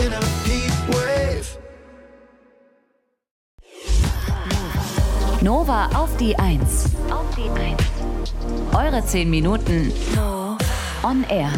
in a heat wave. Nova auf die 1. Eure 10 Minuten on air.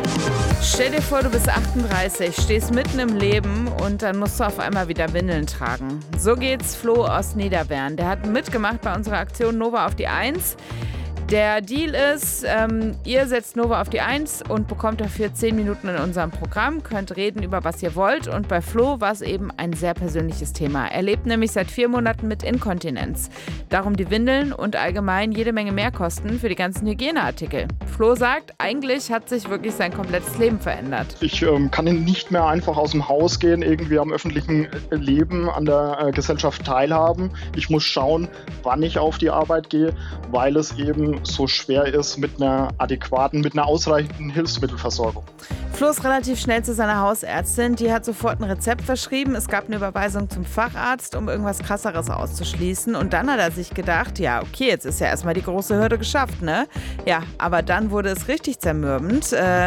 Stell dir vor, du bist 38, stehst mitten im Leben und dann musst du auf einmal wieder Windeln tragen. So geht's Flo aus Niederbern. Der hat mitgemacht bei unserer Aktion Nova auf die 1. Der Deal ist, ihr setzt Nova auf die 1 und bekommt dafür 10 Minuten in unserem Programm, könnt reden über was ihr wollt, und bei Flo war es eben ein sehr persönliches Thema. Er lebt nämlich seit 4 Monaten mit Inkontinenz. Darum die Windeln und allgemein jede Menge Mehrkosten für die ganzen Hygieneartikel. Flo sagt, eigentlich hat sich wirklich sein komplettes Leben verändert. Ich kann nicht mehr einfach aus dem Haus gehen, irgendwie am öffentlichen Leben, an der Gesellschaft teilhaben. Ich muss schauen, wann ich auf die Arbeit gehe, weil es eben so schwer ist mit einer ausreichenden Hilfsmittelversorgung. Flo ist relativ schnell zu seiner Hausärztin. Die hat sofort ein Rezept verschrieben. Es gab eine Überweisung zum Facharzt, um irgendwas Krasseres auszuschließen. Und dann hat er sich gedacht, ja, okay, jetzt ist ja erstmal die große Hürde geschafft, ne? Ja, aber dann wurde es richtig zermürbend,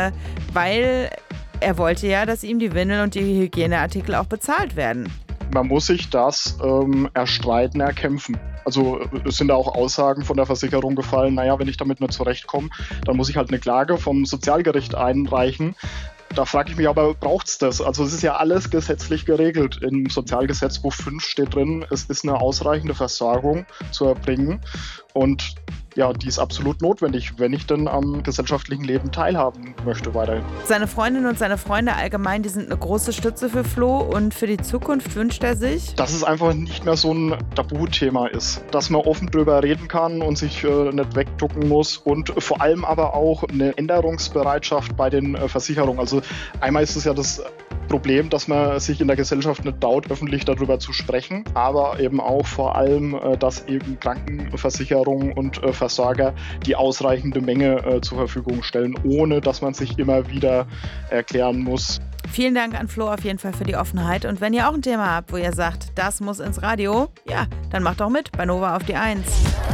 weil er wollte ja, dass ihm die Windeln und die Hygieneartikel auch bezahlt werden. Man muss sich das erstreiten, erkämpfen. Also es sind da auch Aussagen von der Versicherung gefallen, naja, wenn ich damit nicht zurechtkomme, dann muss ich halt eine Klage vom Sozialgericht einreichen. Da frage ich mich aber, braucht es das? Also es ist ja alles gesetzlich geregelt. Im Sozialgesetzbuch 5 steht drin, es ist eine ausreichende Versorgung zu erbringen. Und ja, die ist absolut notwendig, wenn ich denn am gesellschaftlichen Leben teilhaben möchte weiterhin. Seine Freundin und seine Freunde allgemein, die sind eine große Stütze für Flo, und für die Zukunft wünscht er sich, dass es einfach nicht mehr so ein Tabuthema ist, dass man offen drüber reden kann und sich nicht wegducken muss, und vor allem aber auch eine Änderungsbereitschaft bei den Versicherungen. Also einmal ist es ja das Problem, dass man sich in der Gesellschaft nicht traut, öffentlich darüber zu sprechen, aber eben auch vor allem, dass eben Krankenversicherungen und Versorger die ausreichende Menge zur Verfügung stellen, ohne dass man sich immer wieder erklären muss. Vielen Dank an Flo auf jeden Fall für die Offenheit. Und wenn ihr auch ein Thema habt, wo ihr sagt, das muss ins Radio, ja, dann macht doch mit bei Nova auf die 1.